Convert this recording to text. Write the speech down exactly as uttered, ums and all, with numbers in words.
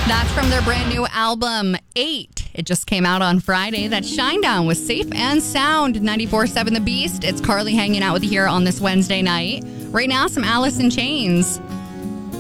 That's from their brand new album, eight. It just came out on Friday. That's Shinedown with Safe and Sound. ninety-four point seven The Beast. It's Carly hanging out with you here on this Wednesday night. Right now, some Alice in Chains.